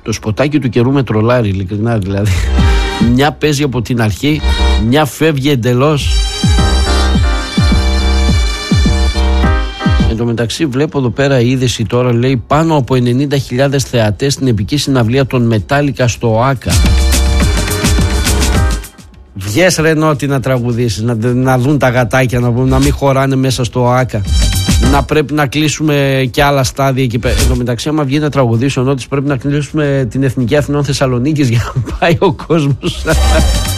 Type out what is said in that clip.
Το σποτάκι του καιρού με τρολάρει, ειλικρινά δηλαδή. Μια παίζει από την αρχή, μια φεύγει εντελώς. Εν τω μεταξύ βλέπω εδώ πέρα η είδηση τώρα, λέει πάνω από 90.000 θεατές στην επική συναυλία των Μετάλικα στο ΆΚΑ. Βγες ρε Νότι να τραγουδήσεις, να δουν τα γατάκια, να μην χωράνε μέσα στο ΆΚΑ. Να πρέπει να κλείσουμε και άλλα στάδια εκεί πέρα. Εν τω μεταξύ, άμα βγει να τραγουδήσει ο Νότης, πρέπει να κλείσουμε την Εθνική Αθηνών Θεσσαλονίκης για να πάει ο κόσμος.